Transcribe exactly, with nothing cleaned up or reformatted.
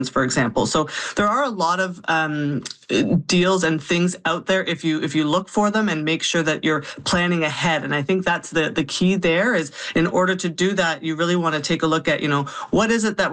for example. So there are a lot of um, deals and things out there if you if you look for them and make sure that you're planning ahead. And I think that's the the key there is in order to do that, you really want to take a look at, you know, what is it that